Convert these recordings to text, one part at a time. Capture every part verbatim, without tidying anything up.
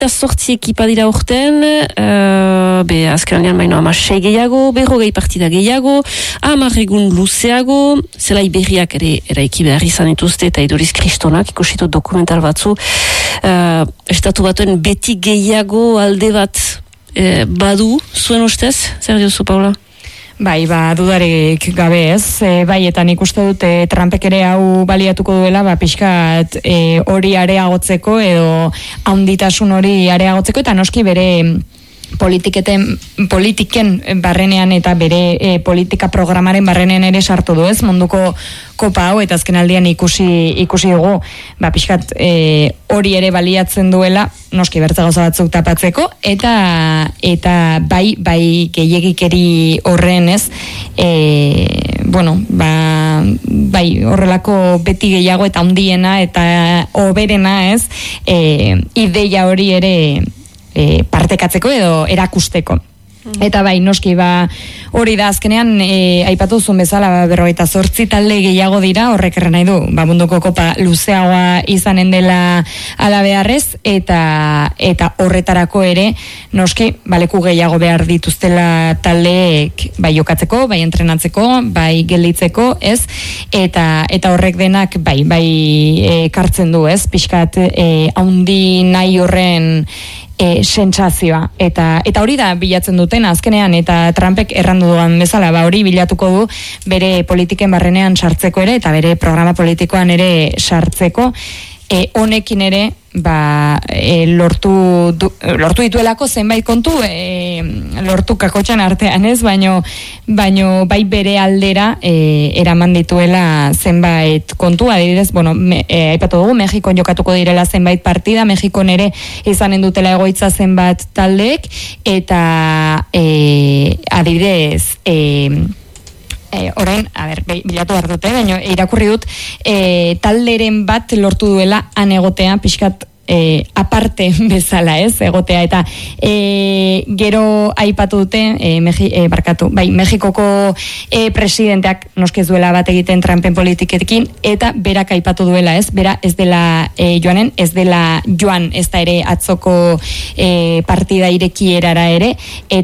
Zortzi ekipa dira urten, uh, be azkenean baino amasei gehiago, berrogei partida gehiago, hamar egun luzeago, zelai berriak ere eraiki behar izan dituzte, eta iduriz kristonak, ikusitu dokumental batzu, uh, estatu batuen beti gehiago alde bat uh, badu, zuen ustez? Zer diozu, Paula? Bai, ba, dudarik gabe ez, e, bai, eta nik uste dute Trumpek ere hau baliatuko duela, ba, pixkat e, hori areagotzeko edo handitasun hori areagotzeko, eta noski bere politiketen, politiken barrenean eta bere e, politika programaren barrenean ere sartu du ez, munduko kopa hau, eta azken aldian ikusi, ikusi dugu, ba, pixkat e, hori ere baliatzen duela, noski bertza gauza batzuk tapatzeko, eta eta bai, bai gehiegikeri horren ez, e, bueno, ba, bai horrelako beti gehiago eta handiena eta hoberena ez, e, ideia hori ere E, partekatzeko edo erakusteko. Eta bai, noski, ba, hori da azkenean, e, aipatu zuen bezala, ba, berrogeita zortzi talde gehiago dira, horrek erren nahi du, ba, munduko kopa luzeagoa izanen dela alabearrez, eta eta horretarako ere, noski, baleku gehiago behar dituztela taldeek, bai jokatzeko, bai entrenatzeko, bai gelditzeko, ez, eta eta horrek denak, bai, bai e, kartzen du, ez, pixkat, e, haundi nahi horren E, sentsazioa, eta eta hori da bilatzen duten azkenean, eta Trumpek errandu duan bezala, ba hori bilatuko du bere politiken barrenean sartzeko ere, eta bere programa politikoan ere sartzeko, e, honekin ere ba, e, lortu, du, lortu dituelako zenbait kontu, e, lortu kakotxan artean ez, baino, baino bai bere aldera e, eraman dituela zenbait kontu, adibidez, bueno, me, e, aipatu dugu, Mexikon jokatuko direla zenbait partida, Mexikon ere izanen dutela egoitza zenbat taldeek, eta e, adibidez, e, E, orain, a ber, bilatu behar dute, baina irakurri dut, e, talderen bat lortu duela han egotea, pixkat e, aparte bezala, ez, egotea, eta e, gero aipatu dute, e, Mexi, e, barkatu, bai, Mexikoko e, presidenteak noskez duela bat egiten Trumpen politiketekin, eta berak aipatu duela, ez, bera ez dela e, joanen, ez dela joan, ez da ere atzoko e, partida irekierara ere,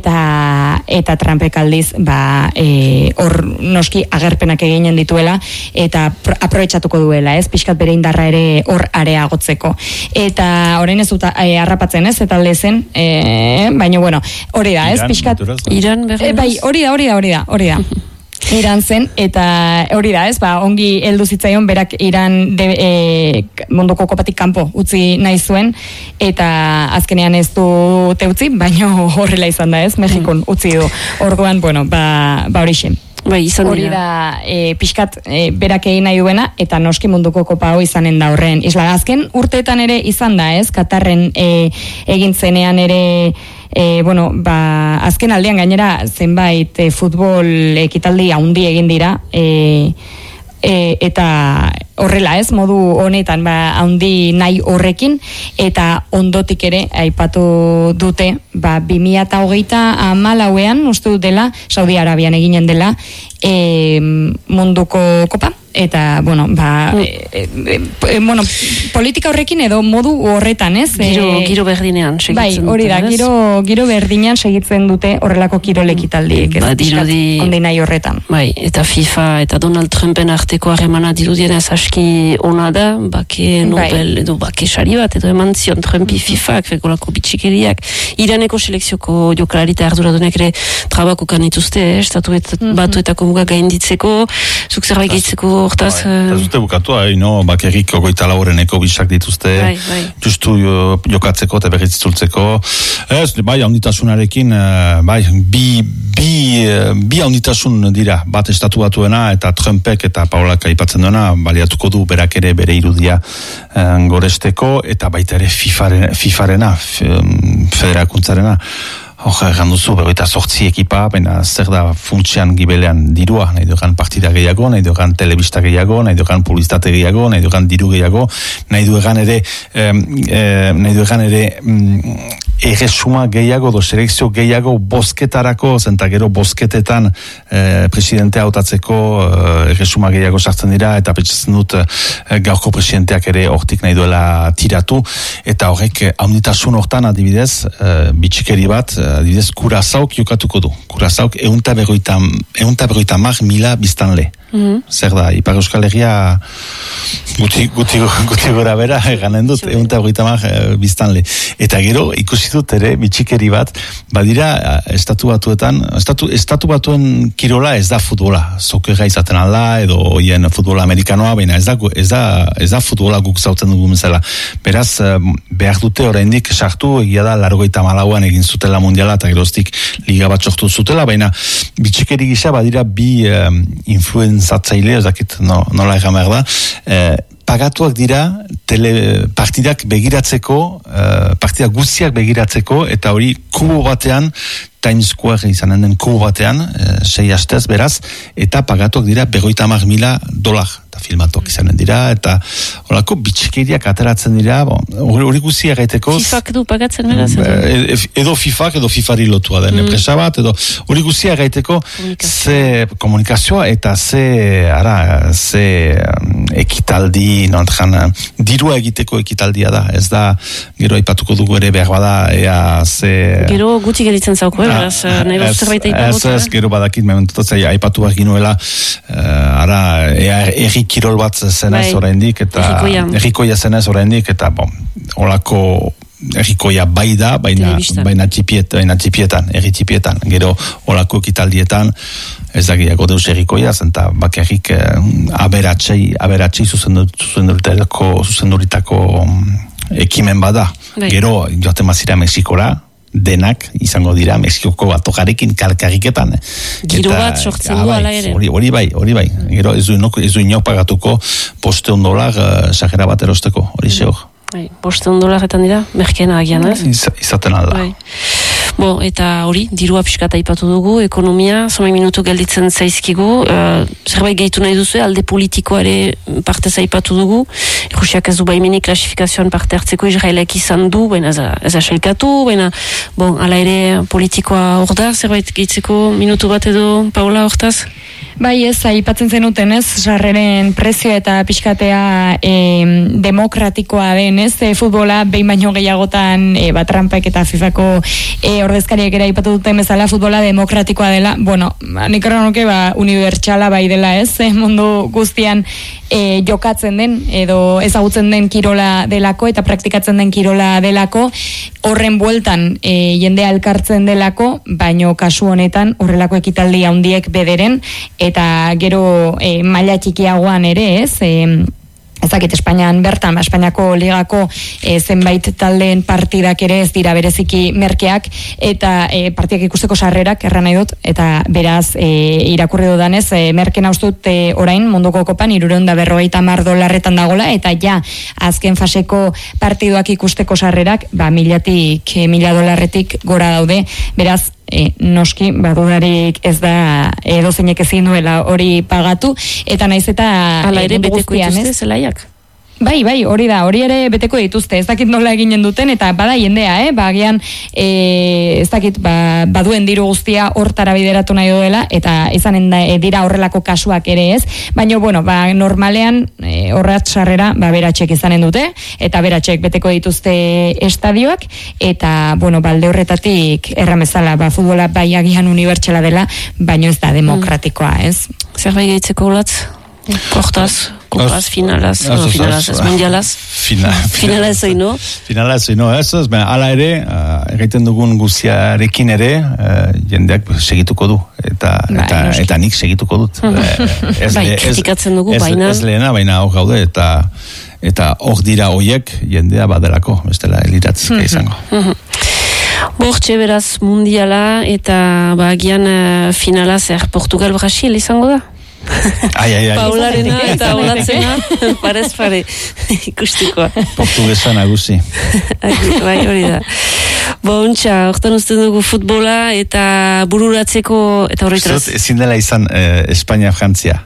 eta eta Trumpek aldiz, ba, e, hor noski agerpenak eginen dituela, eta aprobetxatuko duela, ez, pixkat bere indarra ere hor areagotzeko. Eta orain ez dut e, harrapatzen, ez, eta alde zen, e, baina, bueno, hori da, ez, pixkat. Iran, berren, e, bai, hori da, hori da, hori da, hori da. Iran zen, eta hori da, ez, ba, ongi heldu zitzaion, berak Iran de, e, munduko kopatik kanpo utzi nahi zuen, eta azkenean ez du teutzi, baina horrela izan da, ez, Mexikon utzi du. Orduan, bueno, ba, ba hori zen. Bai, izan hori da, e, pixkat e, berak egin nahi duena, eta noski munduko kopa hau izanen da horren. Isla, azken urteetan ere izan da, ez, Katarren e, egin zenean ere, e, bueno, ba, azken aldean gainera zenbait e, futbol ekitaldi haundi egin dira, e, e, eta horrela, ez, modu honetan, ba, haundi nahi horrekin, eta ondotik ere aipatu dute, ba, bi mila hogeita hamalauean uste dut dela, Saudi Arabian eginen dela, e, munduko kopa, eta, bueno, ba, e, e, e, bueno, politika horrekin edo modu horretan, ez? Giro, e, giro berdinean segitzen bai, dute, hori da, giro, giro berdinean segitzen dute horrelako kirolekitaldiek, ez? Ba, dirudi, ondi nahi horretan. Bai, eta FIFA eta Donald Trumpen arteko harremana dirudienez aski ona da, bake Nobel bai. Edo bake sari bat, edo eman zion Trumpi mm-hmm. FIFak, fekolako bitxikeriak, Iraneko selekzioko jokalarita arduradunek ere trabakukan ituzte, eh? Estatuet mm-hmm. batuetako muga gainditzeko, zuk zerbait gehitzeko hortaz. Ez dute bukatu, hain, no? Bakerrik ogoita laureneko bisak dituzte, bai, bai. Justu jokatzeko eta berriz itzultzeko. Ez, bai, haunditasunarekin, bai, bi, bi, bi haunditasun dira, bat estatu batuena eta Trumpek eta Paulak aipatzen duena, baliatuko du berak ere bere irudia um, goresteko, eta baita ere FIFaren, FIFarena, federakuntzarena. Hoja, egan duzu, berroita sortzi ekipa, baina zer da funtsian gibelean dirua, nahi dugan partida gehiago, nahi dugan telebista gehiago, nahi dugan publizitate gehiago, nahi dugan diru gehiago, nahi dugan ere, eh, eh, nahi dugan ere, mm, erresuma gehiago, do selekzio gehiago bozketarako, zenta gero bozketetan eh, presidentea hautatzeko eh, erresuma gehiago sartzen dira, eta pentsatzen dut eh, gaurko presidenteak ere hortik nahi duela tiratu, eta horrek eh, haunitasun hortan adibidez, eh, bitxikeri bat, eh, adibidez, Kurazauk jokatuko du. Kurazauk eunta berroita mar mila biztanle. Mm-hmm. Zer da, Ipar Euskal Herria guti, guti, guti gora bera ganen dut, eunta berroita mar biztanle. Eta gero, ikusi dut ere, bitxikeri bat, badira, estatu batuetan, estatu, estatu batuen kirola ez da futbola, sokera izaten alda, edo oien futbola amerikanoa, baina ez da, ez da, ez da futbola guk zautzen dugu bezala. Beraz, behar dute oraindik sartu, egia da, largoita malauan egin zutela mundiala, eta geroztik liga bat sortu zutela, baina bitxikeri gisa badira bi um, influenzatzaile, ezakit no, nola egan behar da, eh, pagatuak dira tele partidak begiratzeko, uh, partidak guztiak begiratzeko, eta hori kubo batean, Times Square izanen den kubo batean, uh, sei astez beraz, eta pagatuak dira berroita hamar mila dolar, eta filmatuak izanen dira, eta horako bitxikeriak ateratzen dira, hori bon, guztia gaiteko... FIFak du pagatzen beraz? Edo FIFak, edo FIFari lotua den mm. enpresa bat, edo hori guztia gaiteko ze komunikazioa, eta ze, ara, ze um, ekitaldi, non, jan, dirua egiteko ekitaldia da, ez da, gero aipatuko dugu ere behar bada, ea ze... Gero guti geritzen zauko, eh, beraz, nahi bat zerbait aipagotu. Ez, ez, gero badakin, mementotatzai, aipatu behar ginuela, uh, ara, ea erri kirol bat zenez oraindik, eta errikoia zenez oraindik, eta, bon, olako errikoia bai da, baina, baina, txipiet, baina txipietan, erri txipietan, gero olako ekitaldietan, ez da gehiago deus errikoia, zenta bakarrik eh, aberatsei, aberatsei zuzenduritako, zuzenduritako ekimen bada. Bai. Gero, joaten mazira Mexikora, denak izango dira Mexikoko batokarekin kalkariketan. Giro bat sortzen du ala ere. Hori, hori bai, hori bai. Gero ez du, ez du inok pagatuko posteun dolar uh, sajera bat erosteko, hori zehor. Bai, posteun dolaretan dira, merkena agian, ez? Iz, izaten alda. Bai. Bo, eta hori, dirua pixkat aipatu dugu, ekonomia, zomai minutu gelditzen zaizkigu, uh, zerbait gehitu nahi duzu, alde politikoa ere parte aipatu dugu, Rusiak ez du baimeni klasifikazioan parte hartzeko Israelek izan du, baina ez asailkatu, baina, bon, ala ere politikoa hor da, zerbait gehitzeko minutu bat edo, Paula, hortaz? Bai ez, aipatzen zenuten ez, sarreren prezio eta pixkatea e, demokratikoa den ez, e, futbola behin baino gehiagotan e, bat Trumpek eta FIFako e, ordezkariek ere aipatu duten bezala futbola demokratikoa dela, bueno, nik erran nuke ba, unibertsala bai dela ez, e, mundu guztian e, jokatzen den, edo ezagutzen den kirola delako eta praktikatzen den kirola delako, horren bueltan e, jendea elkartzen delako, baino kasu honetan horrelako ekitaldi handiek bederen, eta gero e, maila txikiagoan ere ez, e, ezakit Espainian bertan, Espainiako ligako e, zenbait taldeen partidak ere ez dira bereziki merkeak, eta e, partiak ikusteko sarrerak erran nahi dut, eta beraz e, irakurri dudanez, e, merken haustut e, orain munduko kopan hirurehun eta berrogeita hamar dolarretan dagola, eta ja azken faseko partiduak ikusteko sarrerak, ba milatik, e, mila dolarretik gora daude, beraz E, noski, badudarik ez da edo zeinek ezin duela hori pagatu, eta naiz eta ala ere beteko dituzte zelaiak? Bai, bai, hori da, hori ere beteko dituzte, ez dakit nola eginen duten, eta bada jendea, eh, bagian, e, ez dakit, ba, baduen diru guztia hortara bideratu nahi duela, eta izanen da, e, dira horrelako kasuak ere ez, baina, bueno, ba, normalean, e, horrat sarrera, ba, beratxek izanen dute, eta beratxek beteko dituzte estadioak, eta, bueno, balde horretatik erramezala, ba, futbola bai agian unibertsala dela, baina ez da demokratikoa, ez? Zerbait gehitzeko olatz? Kortaz, kopaz, finalaz, no, finalaz, ez mundialaz. Finala ez oino. Finala ez oino, ez, ez, ala ere, uh, egiten dugun guziarekin ere, uh, jendeak segituko du, eta, ba, eta, eta nik segituko dut. ez, bai, kritikatzen dugu, ez, baina. Ez lehena, baina hor gaude, eta eta hor dira hoiek jendea badelako, bestela eliratzka izango. Bortxe beraz mundiala, eta bagian uh, finala zer Portugal-Brasil izango da? Ai, ai, ai. Paularena eta olatzena, parez pare, ikustikoa. Portugesa nagusi. Bai, hori da. Bontxa, hortan usten dugu futbola eta bururatzeko, eta horretraz. Zut, ezin dela izan eh, Espainia-Frantzia.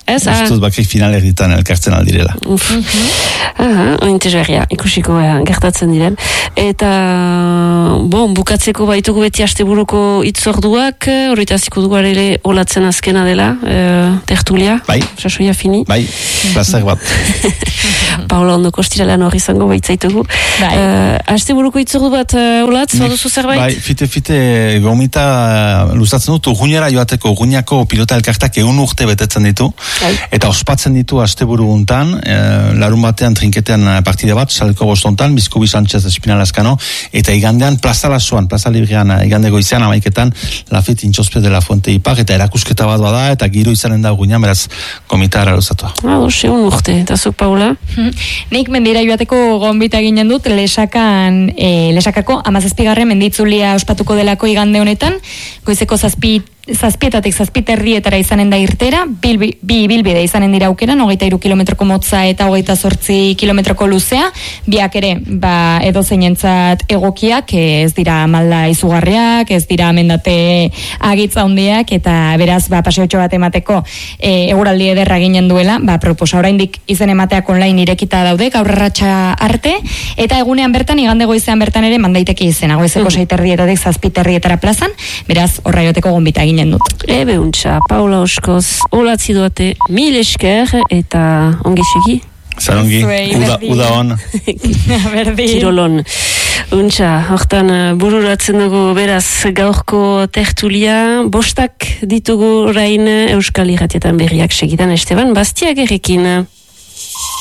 Ez, ez dut bakrik finalerritan elkartzen aldirela. Uf. Aha, interesgarria, ikusiko eh, gertatzen diren. Eta, bon, bukatzeko baituko beti asteburuko itzorduak, horretaziko dugu ere olatzen azkena dela, eh, tertulia, bai. sasoia fini. Bai, plazer bat. Paola ondo kostiralan hori izango baitzaitugu. Bai. Uh, asteburuko itzordu bat uh, olatz, baduzu zerbait? Bai, fite-fite gomita luzatzen dut, urguñara joateko, urguñako pilota elkartak egun urte betetzen ditu. Bai. Eta ospatzen ditu asteburu guntan, e, larun batean trinketean partide bat, saleko bostontan, Bizkubi Sánchez Espinal Azkano, eta igandean Plaza Lasoan, Plaza Librian, igande goizean amaiketan, Lafit Intxospe de la Fuente Ipar, eta erakusketa bat bada, eta giro izanen da guinan, beraz, komita araluzatu. Ah, dos, egun urte, eta zuk, Paula? Nik mendira joateko gonbita ginen dut, lesakan, e, lesakako amazazpigarren menditzulia ospatuko delako igande honetan, goizeko zazpi zazpietatik zazpiterrietara izanen da irtera, bilbi, bi bilbide izanen dira aukeran, hogeita iru kilometroko motza eta hogeita zortzi kilometroko luzea, biak ere, ba, edo zeinentzat egokiak, ez dira malda izugarriak, ez dira mendate agitza hondiak, eta beraz, ba, paseotxo bat emateko e, eguraldi ederra ginen duela, ba, proposa oraindik izen emateak online irekita daude, gaur arratsa arte, eta egunean bertan, igande goizean bertan ere, mandaiteki izena, goizeko seiterrietatik zazpiterrietara plazan, beraz, horra joteko gonbita egin dut. Ebe untxa, Paula Oskoz, olatzi duate, mil esker, eta ongi segi? Zarongi, uda, uda on. Kirolon. Untxa, hortan bururatzen dugu beraz gaurko tertulia, bostak ditugu orain Euskal Irratietan berriak segidan Esteban Bastiagerrekin.